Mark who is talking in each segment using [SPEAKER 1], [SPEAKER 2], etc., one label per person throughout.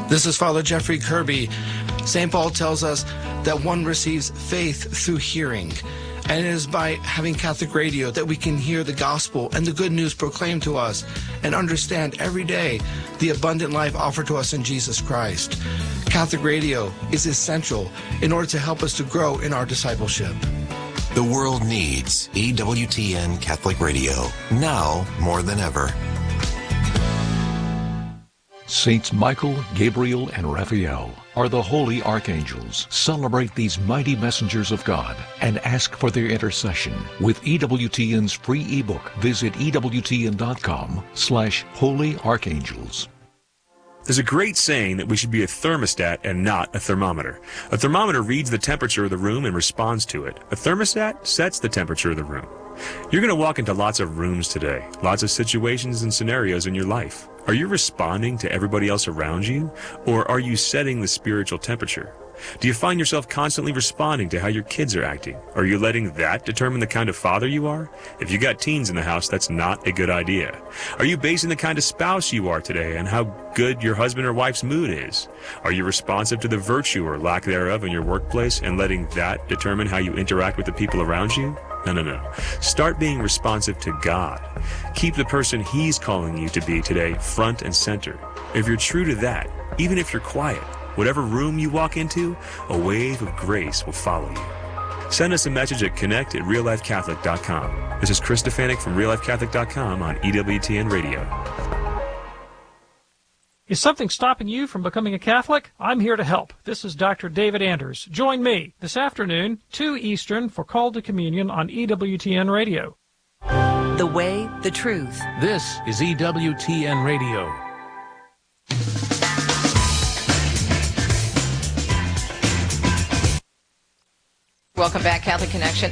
[SPEAKER 1] This is Father Jeffrey Kirby. St. Paul tells us that one receives faith through hearing. And it is by having Catholic radio that we can hear the gospel and the good news proclaimed to us and understand every day the abundant life offered to us in Jesus Christ. Catholic radio is essential in order to help us to grow in our discipleship.
[SPEAKER 2] The world needs EWTN Catholic Radio, now more than ever.
[SPEAKER 3] Saints Michael, Gabriel, and Raphael are the holy archangels. Celebrate these mighty messengers of God and ask for their intercession with EWTN's free ebook. Visit EWTN.com/Holy Archangels.
[SPEAKER 4] There's a great saying that we should be a thermostat and not a thermometer. A thermometer reads the temperature of the room and responds to it. A thermostat sets the temperature of the room. You're going to walk into lots of rooms today, lots of situations and scenarios in your life. Are you responding to everybody else around you, or are you setting the spiritual temperature? Do you find yourself constantly responding to how your kids are acting? Are you letting that determine the kind of father you are? If you got teens in the house, that's not a good idea. Are you basing the kind of spouse you are today on how good your husband or wife's mood is? Are you responsive to the virtue or lack thereof in your workplace and letting that determine how you interact with the people around you? No. Start being responsive to God. Keep the person He's calling you to be today front and center. If you're true to that, even if you're quiet, whatever room you walk into, a wave of grace will follow you. Send us a message at connect@reallifecatholic.com. This is Chris Stefanik from reallifecatholic.com on EWTN Radio.
[SPEAKER 5] Is something stopping you from becoming a Catholic? I'm here to help. This is Dr. David Anders. Join me this afternoon, 2 Eastern, for Call to Communion on EWTN Radio.
[SPEAKER 6] The way, the truth.
[SPEAKER 7] This is EWTN Radio.
[SPEAKER 8] Welcome back, Catholic Connection.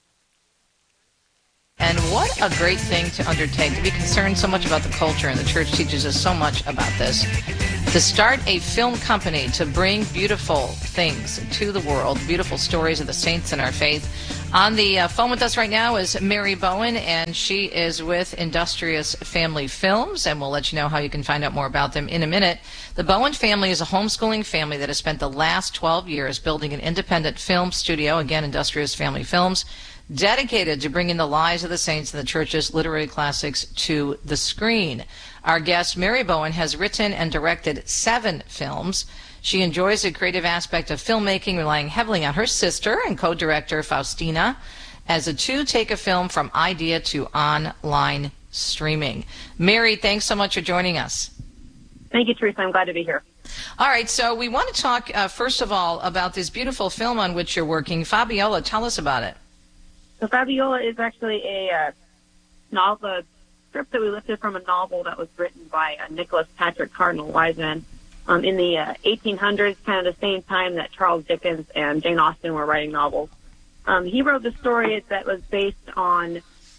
[SPEAKER 8] And what a great thing to undertake, to be concerned so much about the culture, and the church teaches us so much about this. To start a film company to bring beautiful things to the world, beautiful stories of the saints in our faith. On the phone with us right now is Mary Bowen, and she is with Industrious Family Films, and we'll let you know how you can find out more about them in a minute. The Bowen family is a homeschooling family that has spent the last 12 years building an independent film studio, again, Industrious Family Films, dedicated to bringing the lives of the saints and the church's literary classics to the screen. Our guest, Mary Bowen, has written and directed 7 films. She enjoys the creative aspect of filmmaking, relying heavily on her sister and co-director, Faustina, as the two take a film from idea to online streaming. Mary, thanks so much for joining us.
[SPEAKER 9] Thank you, Teresa. I'm glad to be here.
[SPEAKER 8] All right, so we want to talk, first of all, about this beautiful film on which you're working. Fabiola, tell us about it.
[SPEAKER 9] So Fabiola is actually a novel, a script that we lifted from a novel that was written by Nicholas Patrick Cardinal Wiseman in the 1800s, kind of the same time that Charles Dickens and Jane Austen were writing novels. He wrote the story that was based on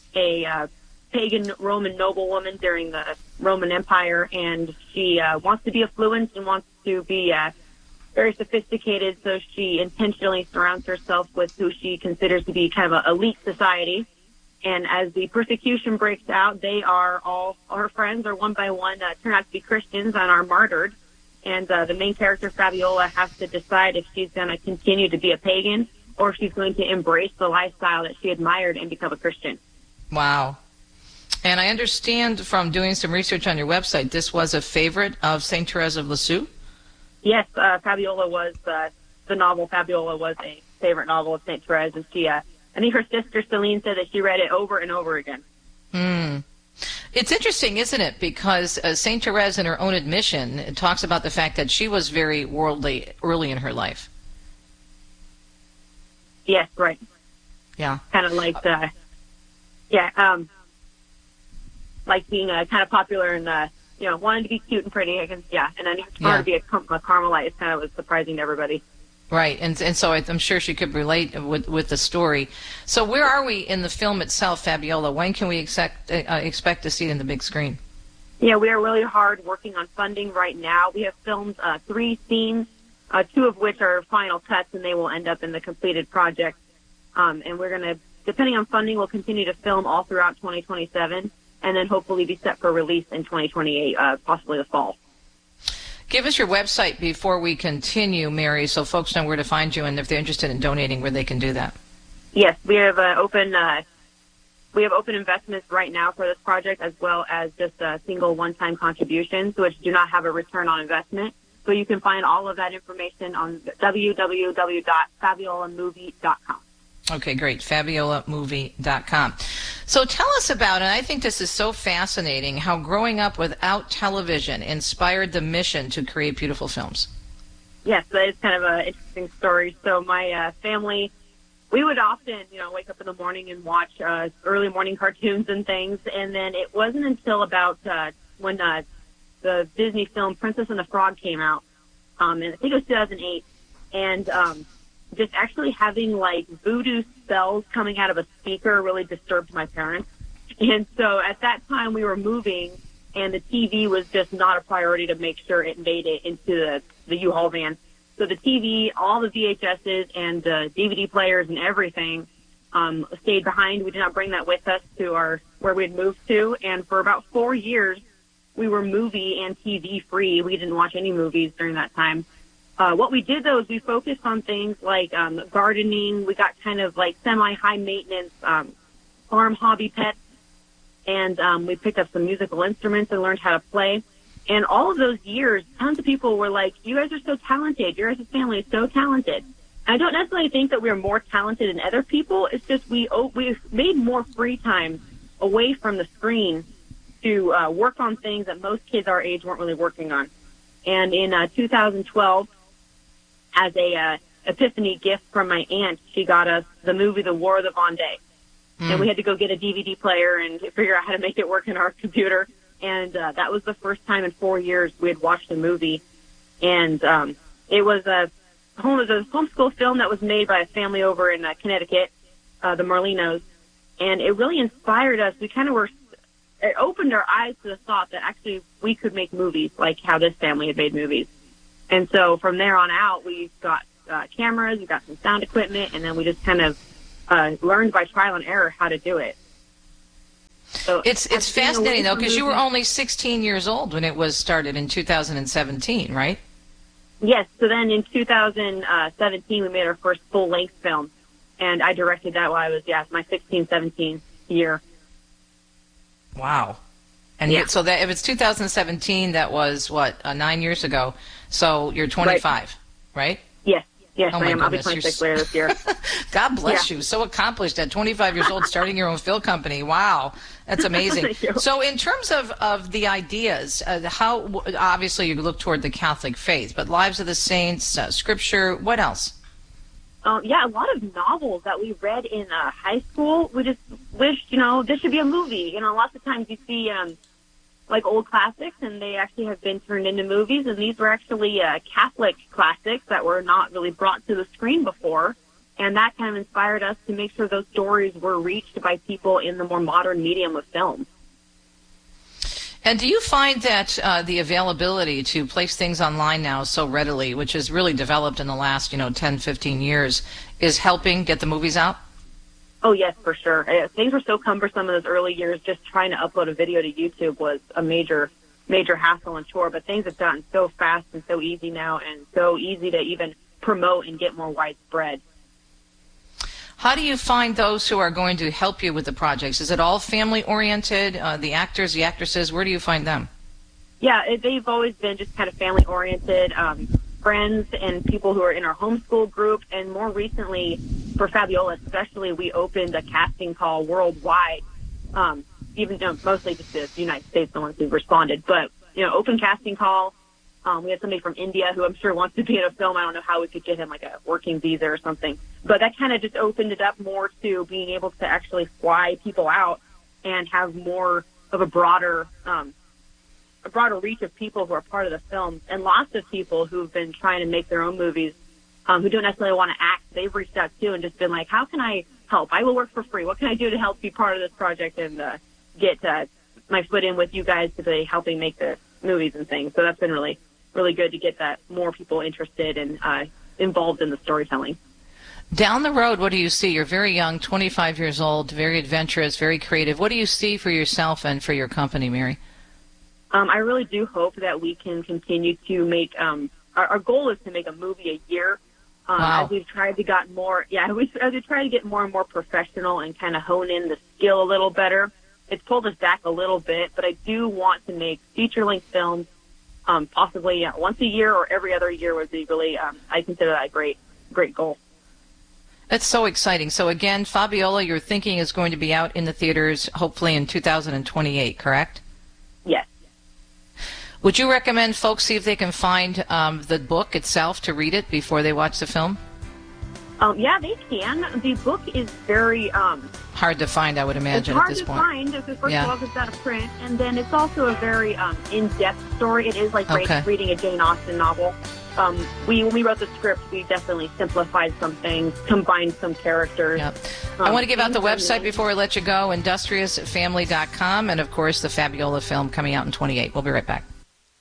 [SPEAKER 9] a pagan Roman noblewoman during the Roman Empire, and she wants to be affluent and wants to be very sophisticated, so she intentionally surrounds herself with who she considers to be kind of an elite society. And as the persecution breaks out, all her friends are one by one turn out to be Christians and are martyred. And the main character, Fabiola, has to decide if she's going to continue to be a pagan or if she's going to embrace the lifestyle that she admired and become a Christian.
[SPEAKER 8] Wow. And I understand from doing some research on your website, this was a favorite of St. Therese of Lisieux?
[SPEAKER 9] Yes, Fabiola was, the novel Fabiola was a favorite novel of St. Therese, and she, I think her sister Celine said that she read it over and over again.
[SPEAKER 8] It's interesting, isn't it? Because St. Therese, in her own admission, talks about the fact that she was very worldly early in her life.
[SPEAKER 9] Yes, right.
[SPEAKER 8] Yeah.
[SPEAKER 9] Kind of like, like being kind of popular and, wanting to be cute and pretty, I guess, yeah. And then for her to be a Carmelite is kind of was surprising to everybody.
[SPEAKER 8] Right, and so I'm sure she could relate with the story. So where are we in the film itself, Fabiola? When can we expect to see it in the big screen?
[SPEAKER 9] Yeah, we are really hard working on funding right now. We have filmed 3 scenes, 2 of which are final cuts, and they will end up in the completed project. And we're going to, depending on funding, we'll continue to film all throughout 2027, and then hopefully be set for release in 2028, possibly the fall.
[SPEAKER 8] Give us your website before we continue, Mary, so folks know where to find you and if they're interested in donating, where they can do that.
[SPEAKER 9] Yes, we have open investments right now for this project, as well as just single one-time contributions, which do not have a return on investment. So you can find all of that information on www.fabiolamovie.com.
[SPEAKER 8] Okay, great. FabiolaMovie.com. So tell us about, and I think this is so fascinating, how growing up without television inspired the mission to create beautiful films.
[SPEAKER 9] Yes, that is kind of an interesting story. So my family, we would often, wake up in the morning and watch early morning cartoons and things. And then it wasn't until about when the Disney film Princess and the Frog came out, and I think it was 2008, and just actually having like voodoo spells coming out of a speaker really disturbed my parents. And so at that time we were moving, and the TV was just not a priority to make sure it made it into the U-Haul van. So the TV, all the VHSs and the DVD players and everything stayed behind. We did not bring that with us to where we had moved to. And for about 4 years, we were movie and TV free. We didn't watch any movies during that time. What we did, though, is we focused on things like gardening. We got kind of like semi-high maintenance farm hobby pets. And we picked up some musical instruments and learned how to play. And all of those years, tons of people were like, you guys are so talented. Your guys' family is so talented. And I don't necessarily think that we are more talented than other people. It's just we've made more free time away from the screen to work on things that most kids our age weren't really working on. And in 2012, as a epiphany gift from my aunt, she got us the movie The War of the Vendée. And we had to go get a DVD player and figure out how to make it work in our computer. And that was the first time in 4 years we had watched the movie. And it was a homeschool film that was made by a family over in Connecticut, the Merlinos. And it really inspired us. We kind of it opened our eyes to the thought that actually we could make movies like how this family had made movies. And so from there on out, we got cameras, we got some sound equipment, and then we just kind of learned by trial and error how to do it. So
[SPEAKER 8] it's fascinating, though, because you were only 16 years old when it was started in 2017, right?
[SPEAKER 9] Yes. So then in 2017, we made our first full-length film, and I directed that while I was, my 16, 17 year.
[SPEAKER 8] Wow. And so that if it's 2017, that was, 9 years ago, so you're 25, right?
[SPEAKER 9] Yes. Yes,
[SPEAKER 8] oh
[SPEAKER 9] I am.
[SPEAKER 8] Goodness.
[SPEAKER 9] I'll be 26 later this year.
[SPEAKER 8] God bless you. So accomplished at 25 years old, starting your own film company. Wow. That's amazing. So in terms of the ideas, how obviously you look toward the Catholic faith, but Lives of the Saints, Scripture, what else?
[SPEAKER 9] A lot of novels that we read in high school. We just wished, this should be a movie. Lots of times you see like old classics, and they actually have been turned into movies, and these were actually Catholic classics that were not really brought to the screen before, and that kind of inspired us to make sure those stories were reached by people in the more modern medium of film.
[SPEAKER 8] And do you find that the availability to place things online now so readily, which has really developed in the last 10, 15 years, is helping get the movies out?
[SPEAKER 9] Oh, yes, for sure. Things were so cumbersome in those early years. Just trying to upload a video to YouTube was a major hassle and chore. But things have gotten so fast and so easy now, and so easy to even promote and get more widespread.
[SPEAKER 8] How do you find those who are going to help you with the projects? Is it all family-oriented, the actors, the actresses? Where do you find them?
[SPEAKER 9] Yeah, they've always been just kind of family-oriented, friends and people who are in our homeschool group. And more recently, for Fabiola especially, we opened a casting call worldwide, even though mostly just the United States, the ones who responded. But, open casting call. We had somebody from India who I'm sure wants to be in a film. I don't know how we could get him like a working visa or something. But that kind of just opened it up more to being able to actually fly people out and have more of a broader reach of people who are part of the film. And lots of people who've been trying to make their own movies who don't necessarily want to act, they've reached out too and just been like, how can I help? I will work for free. What can I do to help be part of this project and get my foot in with you guys to be helping make the movies and things? So that's been really, really good to get that more people interested and involved in the storytelling.
[SPEAKER 8] Down the road, what do you see? You're very young, 25 years old, very adventurous, very creative. What do you see for yourself and for your company, Mary?
[SPEAKER 9] I really do hope that we can continue to make, our goal is to make a movie a year.
[SPEAKER 8] Wow.
[SPEAKER 9] As we've tried to get more, as we try to get more and more professional and kind of hone in the skill a little better. It's pulled us back a little bit, but I do want to make feature-length films, possibly once a year or every other year would be really, I consider that a great goal.
[SPEAKER 8] That's so exciting. So again, Fabiola, you're thinking is going to be out in the theaters hopefully in 2028, correct?
[SPEAKER 9] Yes.
[SPEAKER 8] Would you recommend folks see if they can find the book itself to read it before they watch the film?
[SPEAKER 9] Yeah, they can. The book is very
[SPEAKER 8] hard to find, I would imagine, at this point.
[SPEAKER 9] It's hard to find, because first of all, it's out of print, and then it's also a very in-depth story. It is like reading a Jane Austen novel. When we wrote the script, we definitely simplified some things, combined some characters.
[SPEAKER 8] Yep. I want to give out the website before I let you go, industriousfamily.com, and of course the Fabiola film coming out in 28. We'll be right back.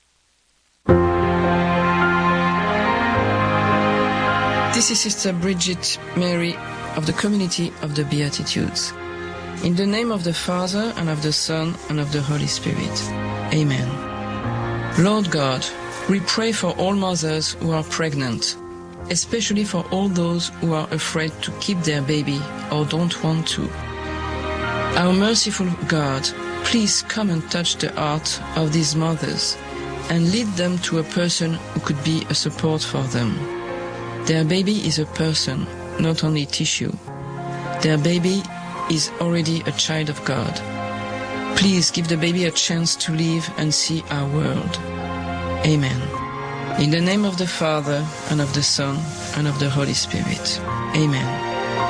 [SPEAKER 10] This is Sister Bridget Mary of the Community of the Beatitudes. In the name of the Father, and of the Son, and of the Holy Spirit. Amen. Lord God, we pray for all mothers who are pregnant, especially for all those who are afraid to keep their baby or don't want to. Our merciful God, please come and touch the heart of these mothers and lead them to a person who could be a support for them. Their baby is a person, not only tissue. Their baby is already a child of God. Please give the baby a chance to live and see our world. Amen. In the name of the Father, and of the Son, and of the Holy Spirit. Amen.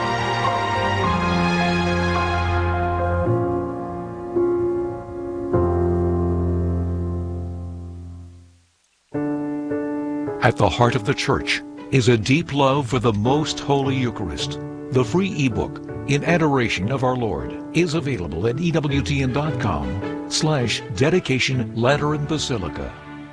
[SPEAKER 3] At the heart of the Church is a deep love for the Most Holy Eucharist. The free ebook, In Adoration of Our Lord, is available at EWTN.com/dedication Lateran Basilica.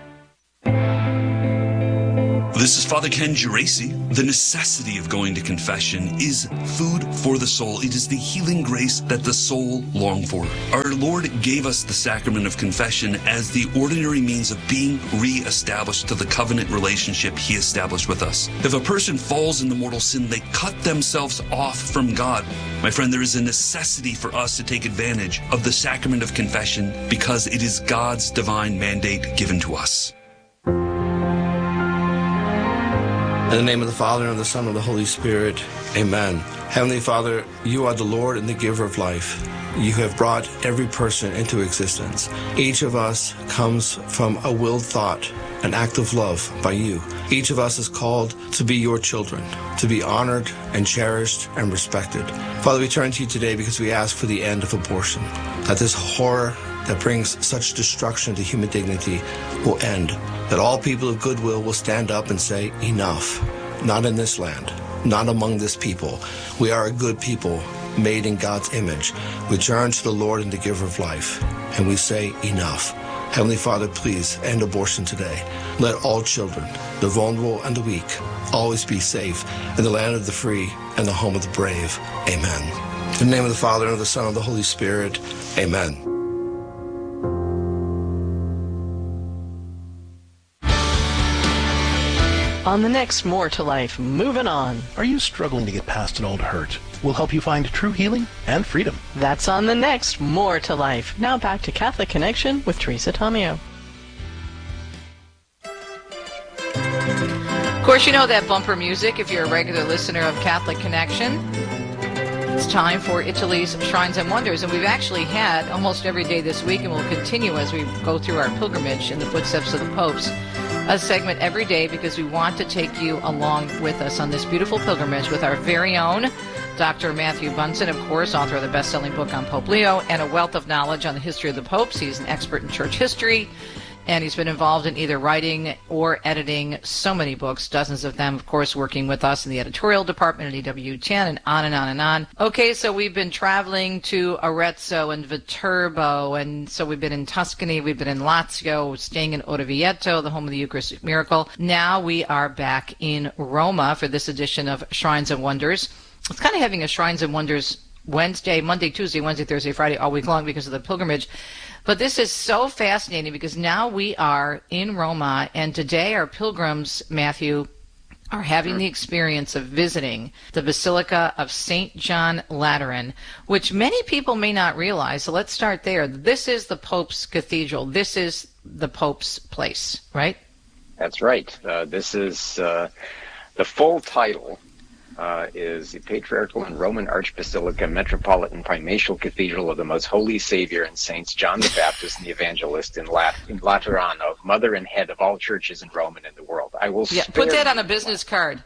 [SPEAKER 11] This is Father Ken Geraci. The necessity of going to confession is food for the soul. It is the healing grace that the soul longs for. Our Lord gave us the sacrament of confession as the ordinary means of being re-established to the covenant relationship He established with us. If a person falls into mortal sin, they cut themselves off from God. My friend, there is a necessity for us to take advantage of the sacrament of confession because it is God's divine mandate given to us.
[SPEAKER 1] In the name of the Father, and of the Son, and of the Holy Spirit. Amen. Heavenly Father, you are the Lord and the giver of life. You have brought every person into existence. Each of us comes from a willed thought, an act of love by you. Each of us is called to be your children, to be honored and cherished and respected. Father, we turn to you today because we ask for the end of abortion, that this horror that brings such destruction to human dignity will end, that all people of goodwill will stand up and say, enough, not in this land, not among this people. We are a good people made in God's image. We turn to the Lord and the giver of life, and we say, enough. Heavenly Father, please end abortion today. Let all children, the vulnerable and the weak, always be safe in the land of the free and the home of the brave. Amen. In the name of the Father, and of the Son, and of the Holy Spirit. Amen.
[SPEAKER 12] On the next More to Life, moving on.
[SPEAKER 13] Are you struggling to get past an old hurt? We'll help you find true healing and freedom.
[SPEAKER 12] That's on the next More to Life. Now back to Catholic Connection with Teresa Tomeo.
[SPEAKER 8] Of course, you know that bumper music if you're a regular listener of Catholic Connection. It's time for Italy's Shrines and Wonders, and we've actually had almost every day this week, and we'll continue as we go through our pilgrimage in the footsteps of the popes, a segment every day because we want to take you along with us on this beautiful pilgrimage with our very own Dr. Matthew Bunson, of course, author of the best-selling book on Pope Leo and a wealth of knowledge on the history of the popes. He's an expert in church history, and he's been involved in either writing or editing so many books, dozens of them, of course, working with us in the editorial department at EWTN, and on and on and on. Okay, so we've been traveling to Arezzo and Viterbo, and so we've been in Tuscany, we've been in Lazio, staying in Orvieto, the home of the Eucharistic Miracle. Now we are back in Roma for this edition of Shrines and Wonders. It's kind of having a Shrines and Wonders Wednesday, Monday, Tuesday, Wednesday, Thursday, Friday, all week long because of the pilgrimage. But this is so fascinating because now we are in Roma, and today our pilgrims, Matthew, are having the experience of visiting the Basilica of St. John Lateran, which many people may not realize. So let's start there. This is the Pope's cathedral. This is the Pope's place, right?
[SPEAKER 14] That's right. This is the full title is the Patriarchal and Roman Archbasilica Metropolitan Primatial Cathedral of the Most Holy Savior and Saints John the Baptist and the Evangelist in Laterano, mother and head of all churches in Rome and in the world. I will
[SPEAKER 8] put that on a business card.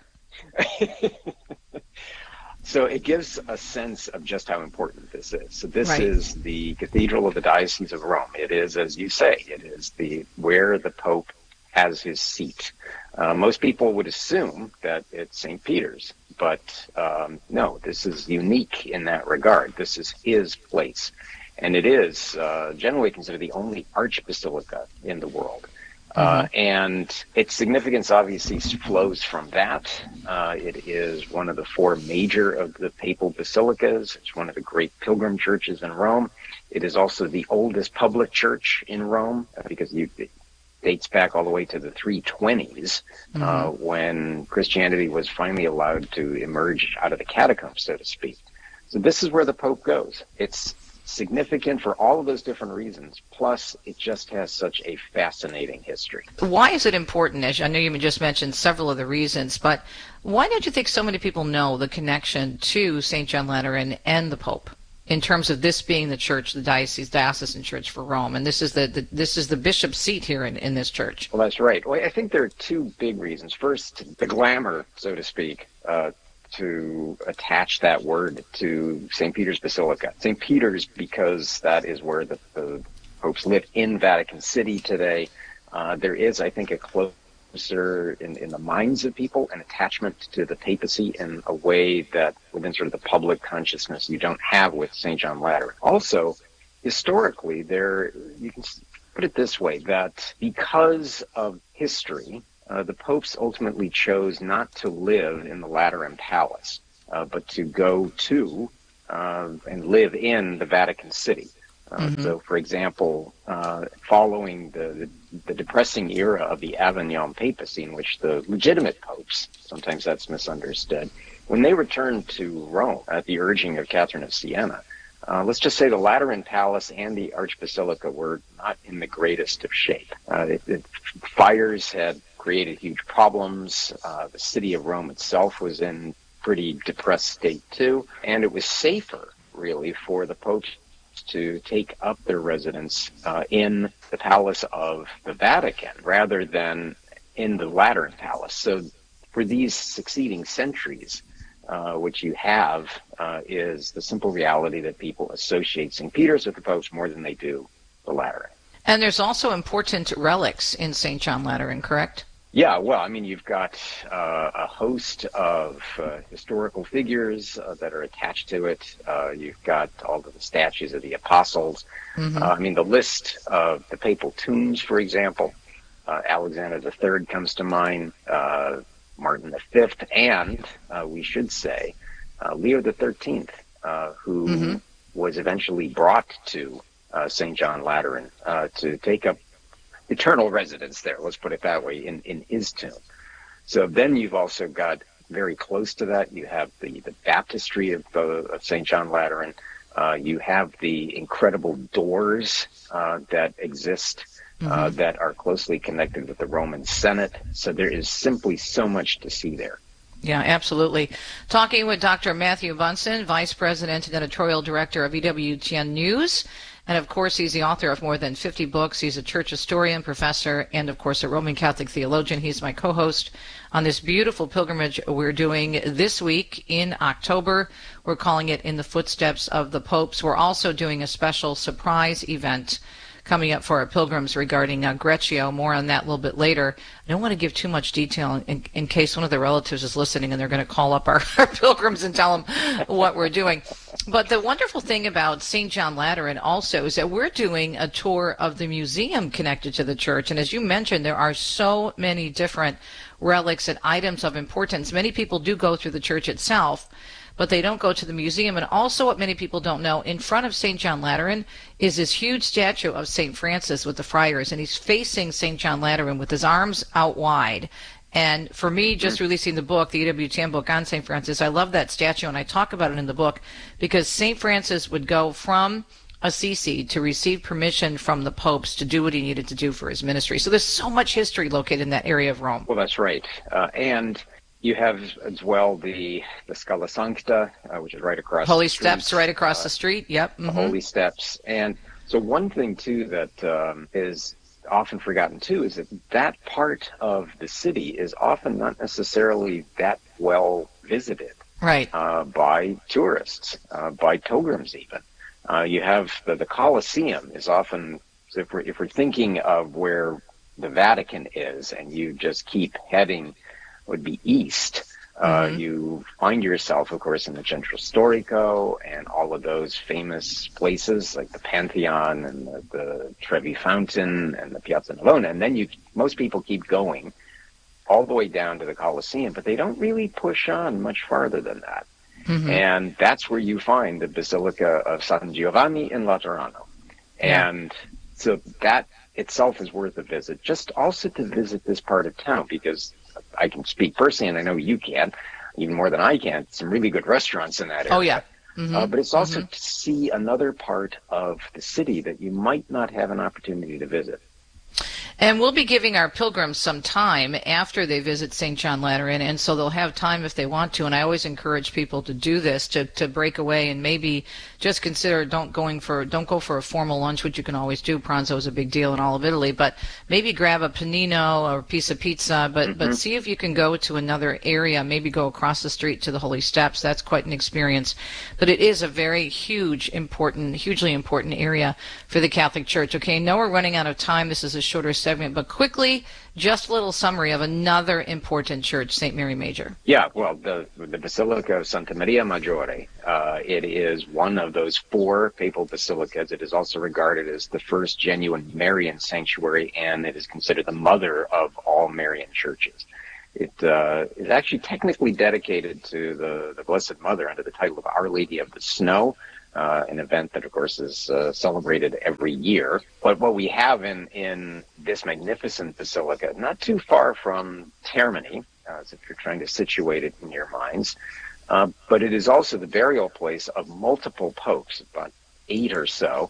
[SPEAKER 14] So it gives a sense of just how important this is. So this is the Cathedral of the Diocese of Rome. It is, as you say, it is where the Pope has his seat. Most people would assume that it's St. Peter's, but no, this is unique in that regard. This is his place. And it is generally considered the only archbasilica in the world. And its significance obviously flows from that. It is one of the four major of the papal basilicas. It's one of the great pilgrim churches in Rome. It is also the oldest public church in Rome because it dates back all the way to the 320s when Christianity was finally allowed to emerge out of the catacombs, so to speak. So this is where the Pope goes. It's significant for all of those different reasons. Plus, it just has such a fascinating history.
[SPEAKER 8] Why is it important? As I know you just mentioned several of the reasons, but why don't you think so many people know the connection to St. John Lateran and the Pope in terms of this being the church, the diocesan church for Rome, and this is the bishop's seat here in this church?
[SPEAKER 14] Well, that's right. Well, I think there are two big reasons. First, the glamour, so to speak, to attach that word to St. Peter's Basilica. St. Peter's because that is where the popes live in Vatican City today. There is, I think, a closer in the minds of people an attachment to the papacy in a way that within sort of the public consciousness you don't have with St. John Lateran. Also, historically, you can put it this way, that because of history, the popes ultimately chose not to live in the Lateran Palace, but to go to and live in the Vatican City. So, for example, following the depressing era of the Avignon papacy, in which the legitimate popes, sometimes that's misunderstood, when they returned to Rome at the urging of Catherine of Siena, let's just say the Lateran Palace and the Archbasilica were not in the greatest of shape. Fires had created huge problems. The city of Rome itself was in pretty depressed state too, and it was safer, really, for the popes to take up their residence in the Palace of the Vatican rather than in the Lateran Palace. So for these succeeding centuries, what you have is the simple reality that people associate St. Peter's with the popes more than they do the Lateran.
[SPEAKER 8] And there's also important relics in St. John Lateran, correct?
[SPEAKER 14] Yeah, well, I mean, you've got a host of historical figures that are attached to it. You've got all of the statues of the apostles. I mean, the list of the papal tombs, for example, Alexander III comes to mind, Martin V, and we should say Leo XIII, who was eventually brought to St. John Lateran to take up eternal residence there, let's put it that way, in his tomb. So then you've also got, very close to that, you have the baptistry of St. John Lateran. You have the incredible doors that exist that are closely connected with the Roman Senate. So there is simply so much to see there.
[SPEAKER 8] Yeah, absolutely. Talking with Dr. Matthew Bunson, Vice President and Editorial Director of EWTN News. And, of course, he's the author of more than 50 books. He's a church historian, professor, and, of course, a Roman Catholic theologian. He's my co-host on this beautiful pilgrimage we're doing this week in October. We're calling it In the Footsteps of the Popes. We're also doing a special surprise event coming up for our pilgrims regarding Greccio. More on that a little bit later. I don't want to give too much detail in case one of the relatives is listening and they're going to call up our pilgrims and tell them what we're doing. But the wonderful thing about St. John Lateran also is that we're doing a tour of the museum connected to the church. And as you mentioned, there are so many different relics and items of importance. Many people do go through the church itself, but they don't go to the museum. And also what many people don't know, in front of St. John Lateran is this huge statue of St. Francis with the friars, and he's facing St. John Lateran with his arms out wide. And for me, just releasing the book, the EWTN book on St. Francis, I love that statue, and I talk about it in the book, because St. Francis would go from Assisi to receive permission from the popes to do what he needed to do for his ministry. So there's so much history located in that area of Rome.
[SPEAKER 14] Well, that's right. And you have as well the Scala Sancta, which is right across
[SPEAKER 8] Holy
[SPEAKER 14] the street.
[SPEAKER 8] Steps right across the street. Yep.
[SPEAKER 14] The Holy Steps. And so one thing, too, that is often forgotten, too, is that part of the city is often not necessarily that well visited.
[SPEAKER 8] Right.
[SPEAKER 14] By tourists, by pilgrims even. You have the Colosseum is often, if we're thinking of where the Vatican is, and you just keep heading, would be east. You find yourself, of course, in the Centro Storico and all of those famous places like the Pantheon and the Trevi Fountain and the Piazza Navona. And then most people keep going all the way down to the Colosseum, but they don't really push on much farther than that. And that's where you find the Basilica of San Giovanni in Laterano. And so that itself is worth a visit, just also to visit this part of town, because I can speak personally, and I know you can, even more than I can. Some really good restaurants in that area.
[SPEAKER 8] Oh, yeah.
[SPEAKER 14] But it's also to see another part of the city that you might not have an opportunity to visit.
[SPEAKER 8] And we'll be giving our pilgrims some time after they visit St. John Lateran, and so they'll have time if they want to. And I always encourage people to do this, to break away and maybe just consider don't go for a formal lunch, which you can always do. Pranzo is a big deal in all of Italy, but maybe grab a panino or a piece of pizza, but see if you can go to another area, maybe go across the street to the Holy Steps. That's quite an experience. But it is a very hugely important area for the Catholic Church. Okay, now we're running out of time. This is a shorter segment, but quickly, just a little summary of another important church, St. Mary Major.
[SPEAKER 14] Yeah, well, the Basilica of Santa Maria Maggiore, it is one of those 4 papal basilicas. It is also regarded as the first genuine Marian sanctuary, and it is considered the mother of all Marian churches. It is actually technically dedicated to the Blessed Mother under the title of Our Lady of the Snow, an event that, of course, is celebrated every year. But what we have in this magnificent basilica, not too far from Termini, as if you're trying to situate it in your minds, but it is also the burial place of multiple popes, about 8 or so,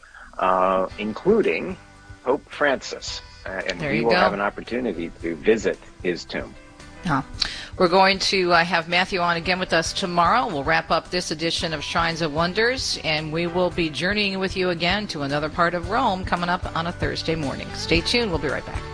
[SPEAKER 14] including Pope Francis. And we will have an opportunity to visit his tomb.
[SPEAKER 8] We're going to have Matthew on again with us tomorrow. We'll wrap up this edition of Shrines of Wonders, and we will be journeying with you again to another part of Rome coming up on a Thursday morning. Stay tuned. We'll be right back.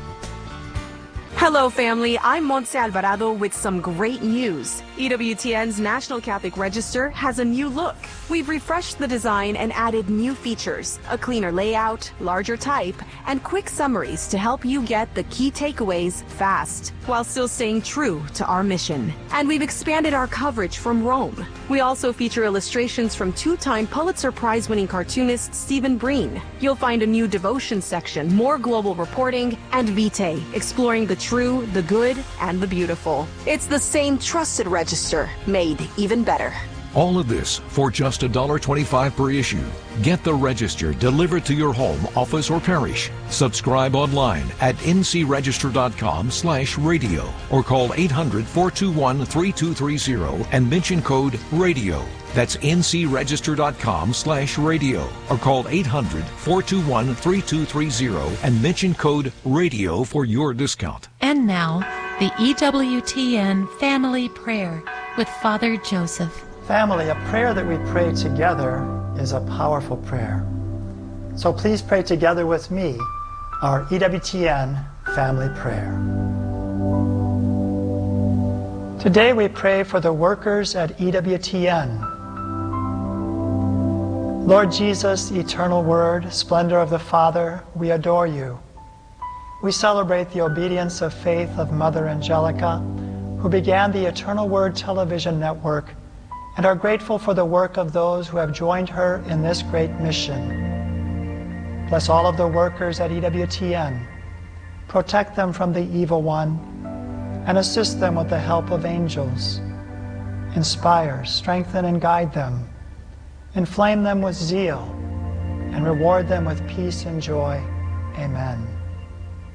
[SPEAKER 15] Hello, family. I'm Montse Alvarado with some great news. EWTN's National Catholic Register has a new look. We've refreshed the design and added new features, a cleaner layout, larger type, and quick summaries to help you get the key takeaways fast, while still staying true to our mission. And we've expanded our coverage from Rome. We also feature illustrations from 2-time Pulitzer Prize-winning cartoonist Stephen Breen. You'll find a new devotion section, more global reporting, and Vitae, exploring the true, the good, and the beautiful. It's the same trusted register, made even better.
[SPEAKER 3] All of this for just $1.25 per issue. Get the Register delivered to your home, office, or parish. Subscribe online at ncregister.com/radio or call 800-421-3230 and mention code RADIO. That's ncregister.com/radio or call 800-421-3230 and mention code RADIO for your discount.
[SPEAKER 16] And now, the EWTN Family Prayer with Father Joseph.
[SPEAKER 17] Family, a prayer that we pray together is a powerful prayer. So please pray together with me our EWTN Family Prayer. Today we pray for the workers at EWTN. Lord Jesus, eternal Word, splendor of the Father, we adore you. We celebrate the obedience of faith of Mother Angelica, who began the Eternal Word television network, and are grateful for the work of those who have joined her in this great mission. Bless all of the workers at EWTN. Protect them from the evil one, and assist them with the help of angels. Inspire, strengthen, and guide them. Inflame them with zeal, and reward them with peace and joy. Amen.